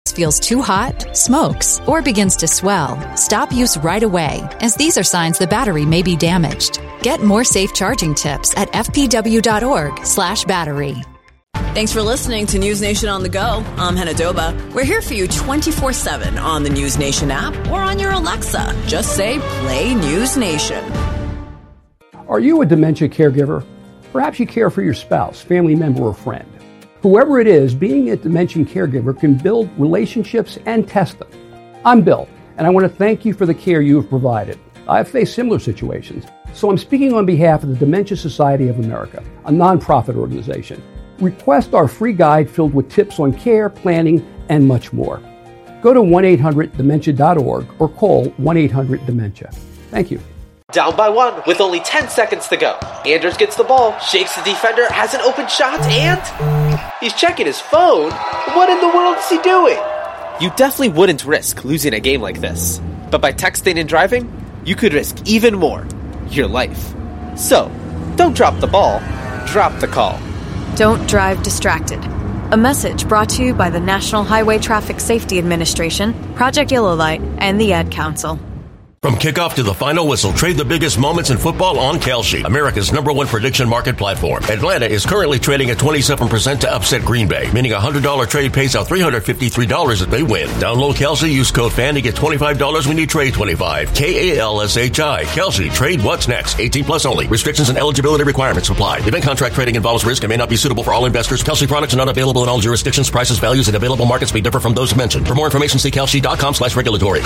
feels too hot, smokes, or begins to swell, stop use right away, as these are signs the battery may be damaged. Get more safe charging tips at fpw.org/battery. Thanks for listening to News Nation on the Go. I'm Hannah Doba. We're here for you 24/7 on the News Nation app or on your Alexa. Just say, play News Nation. Are you a dementia caregiver? Perhaps you care for your spouse, family member, or friend. Whoever it is, being a dementia caregiver can build relationships and test them. I'm Bill, and I want to thank you for the care you have provided. I've faced similar situations, so I'm speaking on behalf of the Dementia Society of America, a nonprofit organization. Request our free guide filled with tips on care, planning, and much more. Go to 1-800-DEMENTIA.org or call 1-800-DEMENTIA. Thank you. Down by one with only 10 seconds to go. Anders gets the ball, shakes the defender, has an open shot, and he's checking his phone. What in the world is he doing? You definitely wouldn't risk losing a game like this. But by texting and driving, you could risk even more, your life. So, don't drop the ball, drop the call. Don't drive distracted. A message brought to you by the National Highway Traffic Safety Administration, Project Yellow Light, and the Ad Council. From kickoff to the final whistle, trade the biggest moments in football on Kalshi, America's #1 prediction market platform. Atlanta is currently trading at 27% to upset Green Bay, meaning a $100 trade pays out $353 if they win. Download Kalshi, use code FAN to get $25 when you trade 25. KALSHI. Kalshi. Trade what's next. 18 plus only. Restrictions and eligibility requirements apply. Event contract trading involves risk and may not be suitable for all investors. Kalshi products are not available in all jurisdictions. Prices, values, and available markets may differ from those mentioned. For more information, see kalshi.com/regulatory.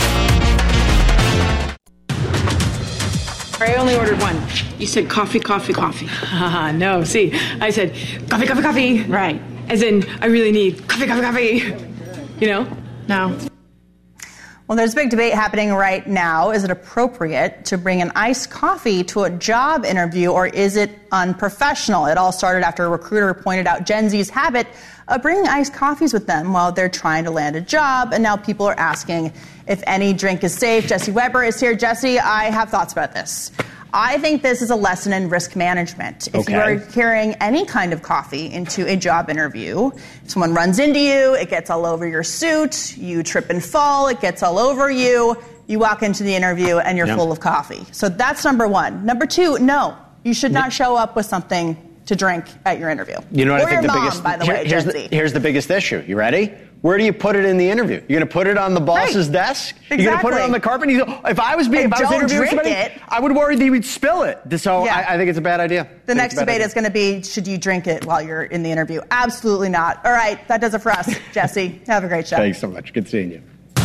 I only ordered one. You said coffee. No, see, I said coffee. Right. As in, I really need coffee. You know? No. Well, there's a big debate happening right now. Is it appropriate to bring an iced coffee to a job interview, or is it unprofessional? It all started after a recruiter pointed out Gen Z's habit of bringing iced coffees with them while they're trying to land a job, and now people are asking if any drink is safe. Jesse Weber is here. Jesse, I have thoughts about this. I think this is a lesson in risk management. If you are carrying any kind of coffee into a job interview, someone runs into you, it gets all over your suit, you trip and fall, it gets all over you, you walk into the interview and you're full of coffee. So that's number one. Number two, no, you should not show up with something to drink at your interview. You know what or I think your the mom, biggest, by the way, here's the biggest issue. You ready? Where do you put it in the interview? You're going to put it on the boss's desk? Exactly. You're going to put it on the carpet? If I was interviewing somebody, I would worry that he would spill it. So I think it's a bad idea. The next debate is going to be, should you drink it while you're in the interview? Absolutely not. All right, that does it for us. Jesse, have a great show. Thanks so much. Good seeing you.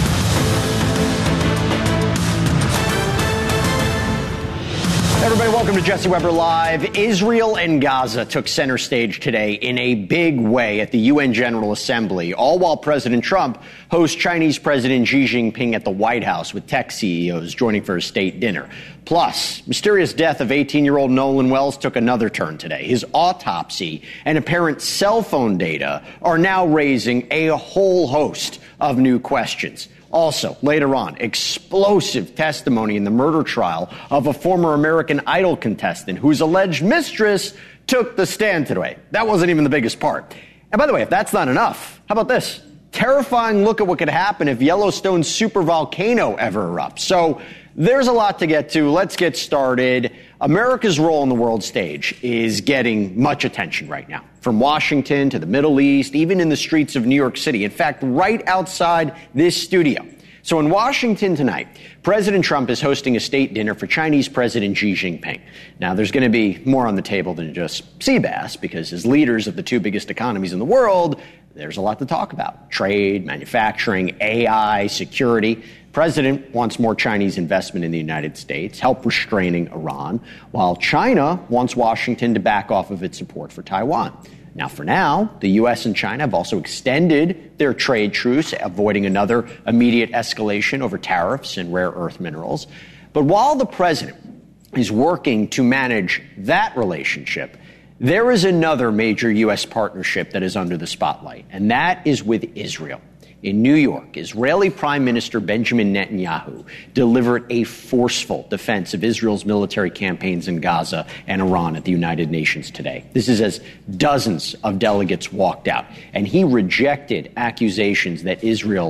Everybody, welcome to Jesse Weber Live. Israel and Gaza took center stage today in a big way at the UN General Assembly, all while President Trump hosts Chinese President Xi Jinping at the White House with tech CEOs joining for a state dinner. Plus, mysterious death of 18-year-old Nolan Wells took another turn today. His autopsy and apparent cell phone data are now raising a whole host of new questions. Also, later on, explosive testimony in the murder trial of a former American Idol contestant whose alleged mistress took the stand today. That wasn't even the biggest part. And by the way, if that's not enough, how about this? Terrifying look at what could happen if Yellowstone's supervolcano ever erupts. So there's a lot to get to. Let's get started. America's role on the world stage is getting much attention right now. From Washington to the Middle East, even in the streets of New York City. In fact, right outside this studio. So in Washington tonight, President Trump is hosting a state dinner for Chinese President Xi Jinping. Now, there's going to be more on the table than just sea bass, because as leaders of the two biggest economies in the world, there's a lot to talk about. Trade, manufacturing, AI, security. President wants more Chinese investment in the United States, help restraining Iran, while China wants Washington to back off of its support for Taiwan. Now, for now, the U.S. and China have also extended their trade truce, avoiding another immediate escalation over tariffs and rare earth minerals. But while the president is working to manage that relationship, there is another major U.S. partnership that is under the spotlight, and that is with Israel. In New York, Israeli Prime Minister Benjamin Netanyahu delivered a forceful defense of Israel's military campaigns in Gaza and Iran at the United Nations today. This is as dozens of delegates walked out, and he rejected accusations that Israel